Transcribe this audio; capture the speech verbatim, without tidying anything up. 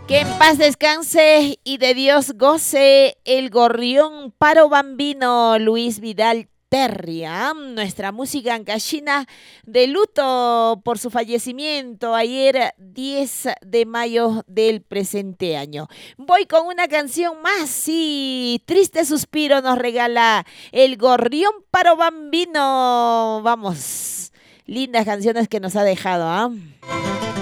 Que en paz descanse y de Dios goce el gorrión paro bambino Luis Vidal Terria. Nuestra música ancashina de luto por su fallecimiento ayer diez de mayo del presente año. Voy con una canción más, sí, Triste Suspiro nos regala el gorrión paro bambino. Vamos, lindas canciones que nos ha dejado, ¿ah? ¿eh?